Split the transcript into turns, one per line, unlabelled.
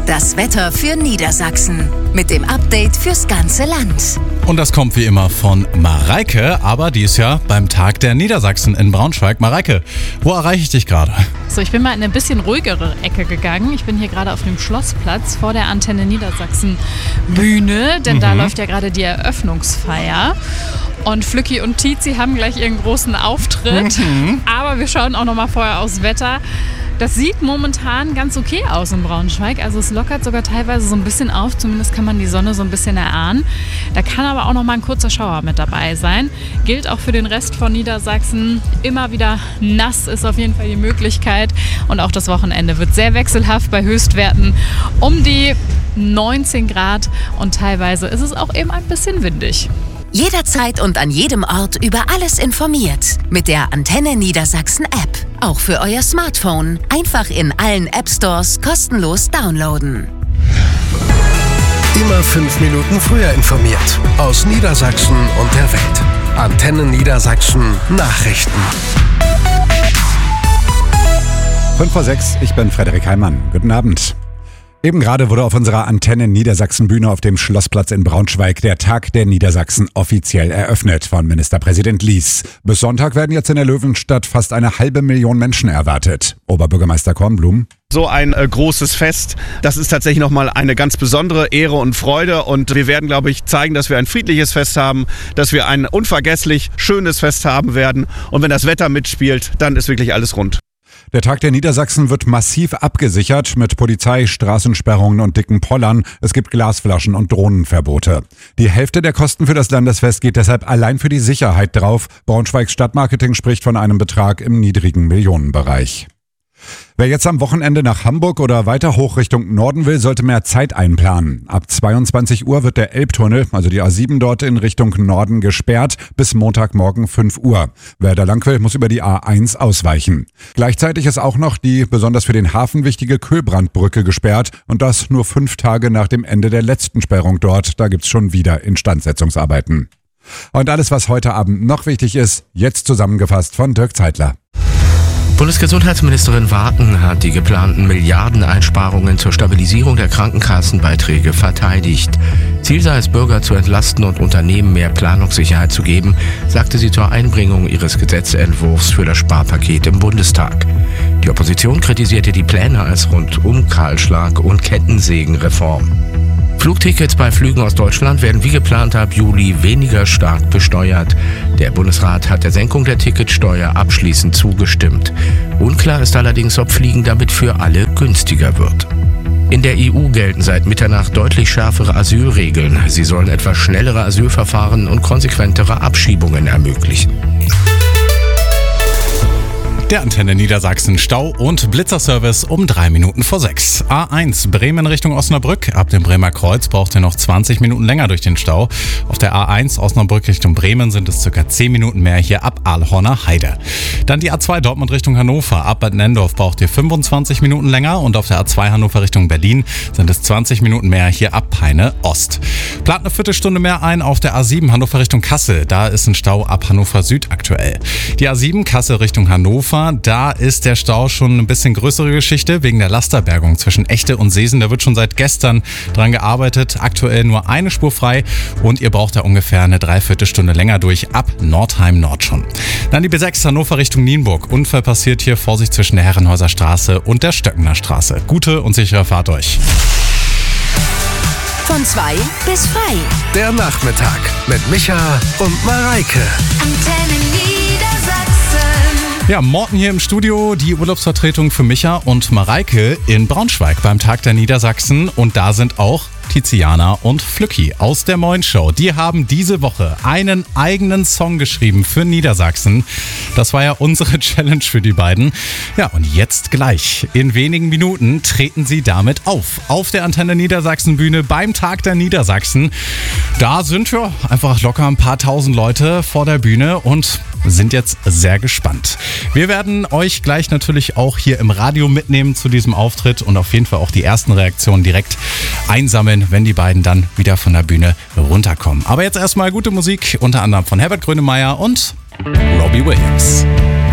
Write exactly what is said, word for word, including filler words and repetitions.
das Wetter für Niedersachsen. Mit dem Update fürs ganze Land.
Und das kommt wie immer von Mareike, aber die ist ja beim Tag der Niedersachsen in Braunschweig. Mareike, wo erreiche ich dich gerade?
So, ich bin mal in eine bisschen ruhigere Ecke gegangen. Ich bin hier gerade auf dem Schlossplatz vor der Antenne Niedersachsen Bühne, denn mhm. da läuft ja gerade die Eröffnungsfeier. Und Flücki und Tizi haben gleich ihren großen Auftritt. Mhm. Aber wir schauen auch noch mal vorher aufs Wetter. Das sieht momentan ganz okay aus in Braunschweig. Also es lockert sogar teilweise so ein bisschen auf. Zumindest kann man die Sonne so ein bisschen erahnen. Da kann aber auch noch mal ein kurzer Schauer mit dabei sein. Gilt auch für den Rest von Niedersachsen. Immer wieder nass ist auf jeden Fall die Möglichkeit. Und auch das Wochenende wird sehr wechselhaft bei Höchstwerten um die neunzehn Grad. Und teilweise ist es auch eben ein bisschen windig.
Jederzeit und an jedem Ort über alles informiert. Mit der Antenne Niedersachsen App. Auch für euer Smartphone. Einfach in allen App Stores kostenlos downloaden.
Immer fünf Minuten früher informiert. Aus Niedersachsen und der Welt. Antenne Niedersachsen Nachrichten.
fünf vor sechs, ich bin Frederik Heimann. Guten Abend. Eben gerade wurde auf unserer Antenne Niedersachsen Bühne auf dem Schlossplatz in Braunschweig der Tag der Niedersachsen offiziell eröffnet von Ministerpräsident Lies. Bis Sonntag werden jetzt in der Löwenstadt fast eine halbe Million Menschen erwartet. Oberbürgermeister Kornblum.
So ein äh, großes Fest, das ist tatsächlich nochmal eine ganz besondere Ehre und Freude und wir werden, glaube ich, zeigen, dass wir ein friedliches Fest haben, dass wir ein unvergesslich schönes Fest haben werden und wenn das Wetter mitspielt, dann ist wirklich alles rund.
Der Tag der Niedersachsen wird massiv abgesichert mit Polizei, Straßensperrungen und dicken Pollern. Es gibt Glasflaschen und Drohnenverbote. Die Hälfte der Kosten für das Landesfest geht deshalb allein für die Sicherheit drauf. Braunschweigs Stadtmarketing spricht von einem Betrag im niedrigen Millionenbereich. Wer jetzt am Wochenende nach Hamburg oder weiter hoch Richtung Norden will, sollte mehr Zeit einplanen. Ab zweiundzwanzig Uhr wird der Elbtunnel, also die A sieben dort in Richtung Norden, gesperrt bis Montagmorgen fünf Uhr. Wer da lang will, muss über die A eins ausweichen. Gleichzeitig ist auch noch die besonders für den Hafen wichtige Köhlbrandbrücke gesperrt und das nur fünf Tage nach dem Ende der letzten Sperrung dort. Da gibt's schon wieder Instandsetzungsarbeiten. Und alles, was heute Abend noch wichtig ist, jetzt zusammengefasst von Dirk Zeitler.
Bundesgesundheitsministerin Warken hat die geplanten Milliardeneinsparungen zur Stabilisierung der Krankenkassenbeiträge verteidigt. Ziel sei es, Bürger zu entlasten und Unternehmen mehr Planungssicherheit zu geben, sagte sie zur Einbringung ihres Gesetzentwurfs für das Sparpaket im Bundestag. Die Opposition kritisierte die Pläne als Rundumkahlschlag und Kettensägenreform. Flugtickets bei Flügen aus Deutschland werden wie geplant ab Juli weniger stark besteuert. Der Bundesrat hat der Senkung der Ticketsteuer abschließend zugestimmt. Unklar ist allerdings, ob Fliegen damit für alle günstiger wird. In der E U gelten seit Mitternacht deutlich schärfere Asylregeln. Sie sollen etwas schnellere Asylverfahren und konsequentere Abschiebungen ermöglichen.
Der Antenne Niedersachsen Stau- und Blitzerservice um drei Minuten vor sechs. A eins Bremen Richtung Osnabrück. Ab dem Bremer Kreuz braucht ihr noch zwanzig Minuten länger durch den Stau. Auf der A eins Osnabrück Richtung Bremen sind es circa zehn Minuten mehr hier ab Aalhorner Heide. Dann die A zwei Dortmund Richtung Hannover. Ab Bad Nendorf braucht ihr fünfundzwanzig Minuten länger und auf der A zwei Hannover Richtung Berlin sind es zwanzig Minuten mehr hier ab Peine Ost. Plant eine Viertelstunde mehr ein auf der A sieben Hannover Richtung Kassel. Da ist ein Stau ab Hannover Süd aktuell. Die A sieben Kassel Richtung Hannover. Da ist der Stau schon ein bisschen größere Geschichte wegen der Lasterbergung zwischen Echte und Seesen. Da wird schon seit gestern dran gearbeitet. Aktuell nur eine Spur frei und ihr braucht da ungefähr eine Dreiviertelstunde länger durch ab Nordheim Nord schon. Dann die B sechs Hannover Richtung Nienburg. Unfall passiert hier. Vorsicht zwischen der Herrenhäuser Straße und der Stöckener Straße. Gute und sichere Fahrt euch.
Von zwei bis frei.
Der Nachmittag mit Micha und Mareike.
Antenne Niedersachsen.
Ja, Morten hier im Studio, die Urlaubsvertretung für Micha und Mareike in Braunschweig beim Tag der Niedersachsen. Und da sind auch Tiziana und Flücki aus der Moin Show. Die haben diese Woche einen eigenen Song geschrieben für Niedersachsen. Das war ja unsere Challenge für die beiden. Ja, und jetzt gleich, in wenigen Minuten, treten sie damit auf. Auf der Antenne Niedersachsen Bühne beim Tag der Niedersachsen. Da sind wir einfach locker ein paar tausend Leute vor der Bühne und sind jetzt sehr gespannt. Wir werden euch gleich natürlich auch hier im Radio mitnehmen zu diesem Auftritt und auf jeden Fall auch die ersten Reaktionen direkt einsammeln, wenn die beiden dann wieder von der Bühne runterkommen. Aber jetzt erstmal gute Musik, unter anderem von Herbert Grönemeyer und Robbie Williams.